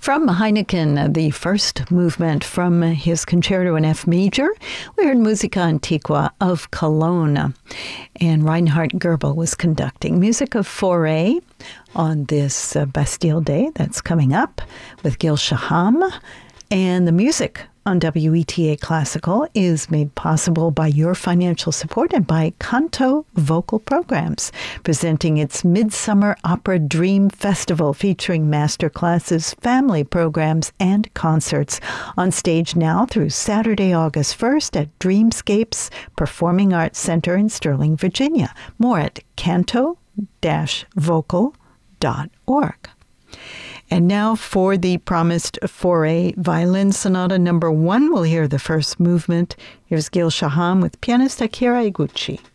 From Heineken, the first movement from his Concerto in F major, we heard Musica Antiqua of Cologne. And Reinhard Goebel was conducting Music of Fauré on this Bastille Day that's coming up with Gil Shaham. And the music on WETA Classical is made possible by your financial support and by Canto Vocal Programs, presenting its Midsummer Opera Dream Festival featuring master classes, family programs, and concerts on stage now through Saturday, August 1st at Dreamscapes Performing Arts Center in Sterling, Virginia. More at canto-vocal.org. And now for the promised Fauré Violin Sonata No. 1, we'll hear the first movement. Here's Gil Shaham with pianist Akira Iguchi.